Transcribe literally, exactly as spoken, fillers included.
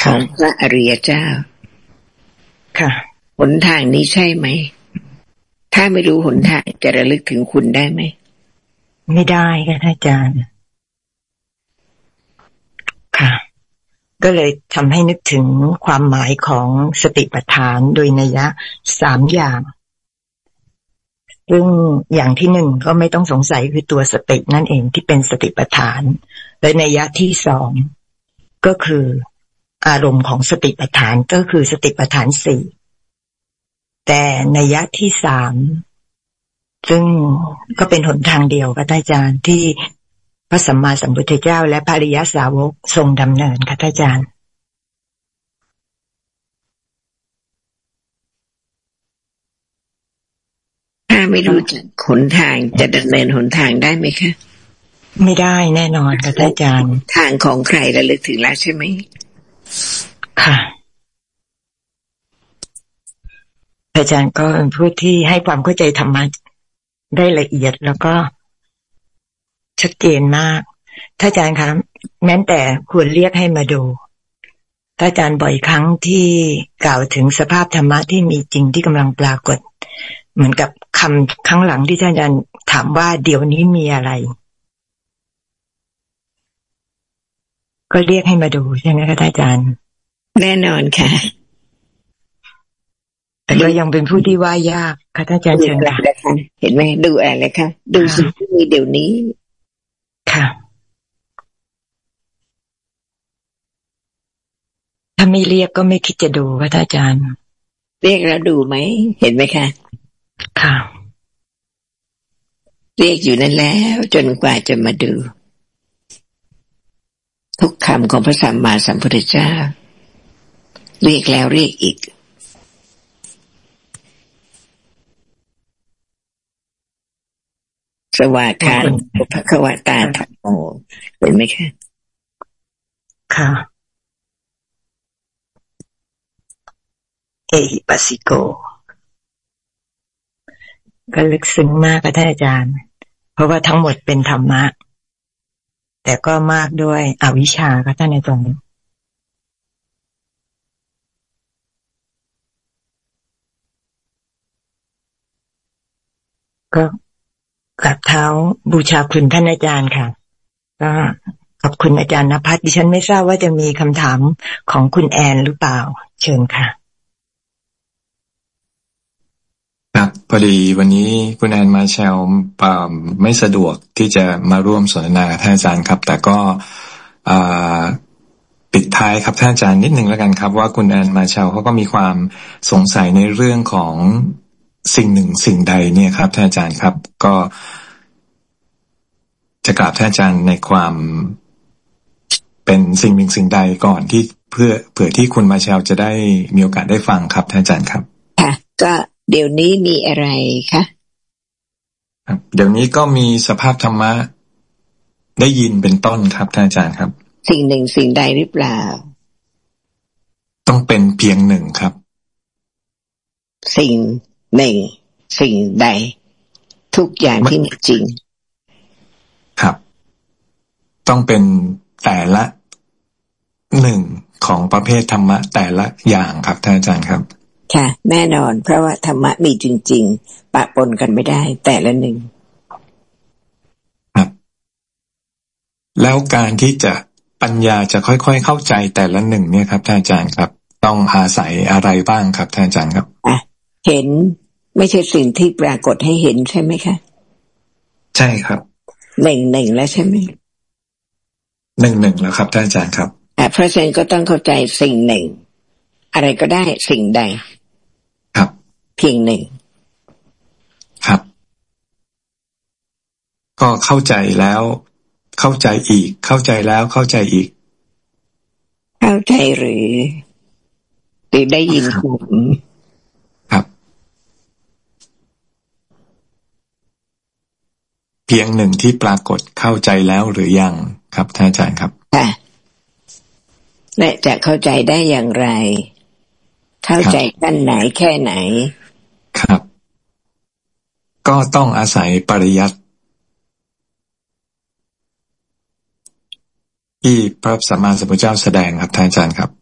ของพระอริยเจ้าค่ะหนทางนี้ใช่ไหมถ้าไม่รู้หนทางจะระลึกถึงคุณได้ไหมไม่ได้ค่ะอาจารย์ค่ะก็เลยทำให้นึกถึงความหมายของสติปัฏฐานโดยนัยยะสามอย่างซึ่งอย่างที่หนึ่งก็ไม่ต้องสงสัยคือตัวสตินั่นเองที่เป็นสติปัฏฐานและนัยยะที่สองก็คืออารมณ์ของสติปัฏฐานก็คือสติปัฏฐานสี่แต่นัยยะที่สามซึ่งก็เป็นหนทางเดียวค่ะอาจารย์ที่พระสัมมาสัมพุทธเจ้าและพระอริยสาวกทรงดำเนินค่ะอาจารย์ถ้าไม่รู้จักหนทางจะดำเนินหนทางได้ไหมคะไม่ได้แน่นอนค่ะอาจารย์ทางของใครระลึกถึงแล้วใช่ไหมค่ะอาจารย์ก็เป็นผู้ที่ให้ความเข้าใจธรรมะได้ละเอียดแล้วก็ชัดเจนมากท่านอาจารย์คะแม้แต่ควรเรียกให้มาดูท่านอาจารย์บ่อยครั้งที่กล่าวถึงสภาพธรรมะที่มีจริงที่กำลังปรากฏเหมือนกับคำข้างหลังที่ท่านอาจารย์ถามว่าเดี๋ยวนี้มีอะไรก็เรียกให้มาดูใช่ไหมคะท่านอาจารย์แน่นอนค่ะแต่ก็ยังเป็นผู้ที่ว่ายากค่ะท่านอาจารย์เชิญค่ะเห็นไหมดูอะไรคะดูสิ่งที่มีเดี๋ยวนี้ค่ะถ้าไม่เรียกก็ไม่คิดจะดูค่ะท่านอาจารย์เรียกแล้วดูไหมเห็นไหมคะค่ะเรียกอยู่นั่นแล้วจนกว่าจะมาดูทุกคำของพระสัมมาสัมพุทธเจ้าเรียกแล้วเรียกอีกสวากขาพระควตาธัมโมเห็นไหมคะค่ะเอหิปัสสิโกก็ลึกซึ้งมากค่ะท่านอาจารย์เพราะว่าทั้งหมดเป็นธรรมะแต่ก็มากด้วยอวิชชาค่ะท่านอาจารย์ก็กราบเท้าบูชาคุณท่านอาจารย์ค่ะก็ขอบคุณอาจารย์ณภัทรดิฉันไม่ทราบว่าจะมีคำถามของคุณแอนหรือเปล่าเชิญค่ะครับพอดีวันนี้คุณแอนมาเชลไม่สะดวกที่จะมาร่วมสนทนากับท่านอาจารย์ครับแต่ก็ปิดท้ายครับท่านอาจารย์นิดนึงแล้วกันครับว่าคุณแอนมาเชลเขาก็มีความสงสัยในเรื่องของสิ่งหนึ่งสิ่งใดเนี่ยครับท่านอาจารย์ครับก็จะกราบท่านอาจารย์ในความเป็นสิ่งหนึ่งสิ่งใดก่อนที่เพื่อเผื่อที่คุณมาเชลจะได้มีโอกาสได้ฟังครับท่านอาจารย์ครับค่ะก็เดี๋ยวนี้มีอะไรคะครับเดี๋ยวนี้ก็มีสภาพธรรมะได้ยินเป็นต้นครับท่านอาจารย์ครับสิ่งหนึ่งสิ่งใดหรือเปล่าต้องเป็นเพียงหนึ่งครับสิ่งหนึ่งสิ่งใดทุกอย่างที่มีจริงครับต้องเป็นแต่ละหนึ่งของประเภทธรรมะแต่ละอย่างครับท่านอาจารย์ครับค่ะแน่นอนเพราะว่าธรรมะมีจริงๆปะปนกันไม่ได้แต่ละหนึ่งครับแล้วการที่จะปัญญาจะค่อยๆเข้าใจแต่ละหนึ่งเนี่ยครับท่านอาจารย์ครับต้องอาศัยอะไรบ้างครับท่านอาจารย์ครับอ่ะเห็นไม่ใช่สิ่งที่ปรากฏให้เห็นใช่ไหมคะใช่ครับหนึ่งหนึ่งแล้วใช่ไหมหนึ่งหนึ่งแล้วครับท่านอาจารย์ครับอ่ะเพราะฉะนั้นก็ต้องเข้าใจสิ่งหนึ่งอะไรก็ได้สิ่งใดครับเพียงหนึ่งครับก็เข้าใจแล้วเข้าใจอีกเข้าใจแล้วเข้าใจอีกเข้าใจหรือหรือได้ยินผมครับเพียงหนึ่งที่ปรากฏเข้าใจแล้วหรือยังครับท่านอาจารย์ครับค่ะและจะเข้าใจได้อย่างไรเข้าใจขั้นไหนแค่ไหนครับก็ต้องอาศัยปริยัติที่พระสัมมาสัมพุทธเจ้าแสดงครับท่านอาจารย์ครับ